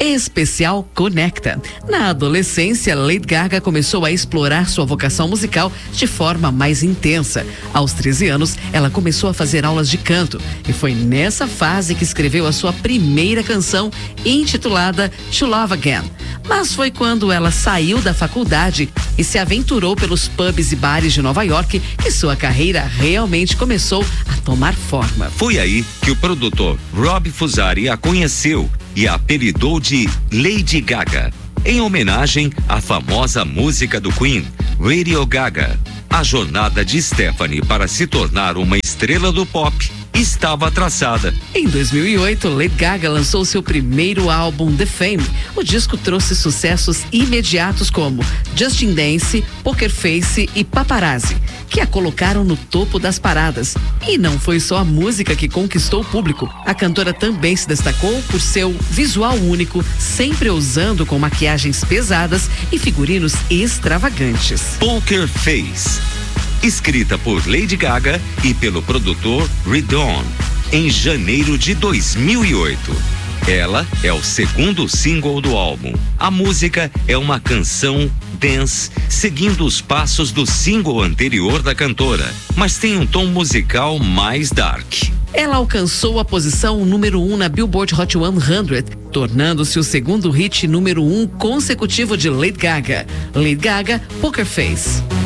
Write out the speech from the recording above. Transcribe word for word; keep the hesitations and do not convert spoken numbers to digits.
especial Conecta. Na adolescência, Lady Gaga começou a explorar sua vocação musical de forma mais intensa. Aos treze anos, ela começou a fazer aulas de canto e foi nessa fase que escreveu a sua primeira canção, intitulada To Love Again. Mas foi quando ela saiu da faculdade e se aventurou pelos pubs e bares de Nova York que sua carreira realmente começou a tomar forma. Foi aí que o produtor Rob Fusari a conheceu e a apelidou de Lady Gaga, em homenagem à famosa música do Queen, Radio Gaga. A jornada de Stephanie para se tornar uma estrela do pop estava traçada. Em dois mil e oito, Lady Gaga lançou seu primeiro álbum, The Fame. O disco trouxe sucessos imediatos como Justin Dance, Poker Face e Paparazzi, que a colocaram no topo das paradas. E não foi só a música que conquistou o público. A cantora também se destacou por seu visual único, sempre ousando com maquiagens pesadas e figurinos extravagantes. Poker Face, escrita por Lady Gaga e pelo produtor Redon, em janeiro de dois mil e oito. Ela é o segundo single do álbum. A música é uma canção dance, seguindo os passos do single anterior da cantora, mas tem um tom musical mais dark. Ela alcançou a posição número um na Billboard Hot cem, tornando-se o segundo hit número um consecutivo de Lady Gaga. Lady Gaga, Poker Face.